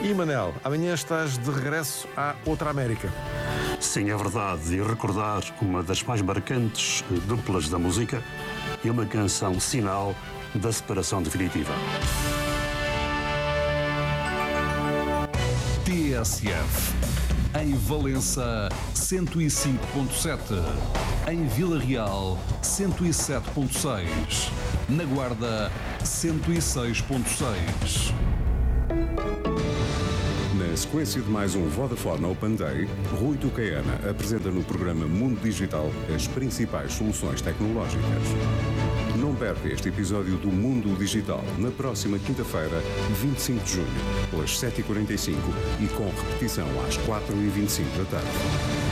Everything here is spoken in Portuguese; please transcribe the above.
E Manel, amanhã estás de regresso à outra América. Sim, é verdade. E recordar uma das mais marcantes duplas da música e uma canção sinal da separação definitiva. TSF. Em Valença, 105.7. Em Vila Real, 107.6. Na Guarda, 106.6. Na sequência de mais um Vodafone Open Day, Rui Tucaiana apresenta no programa Mundo Digital as principais soluções tecnológicas. Não perca este episódio do Mundo Digital na próxima quinta-feira, 25 de junho, pelas 7h45 e com repetição às 4h25 da tarde.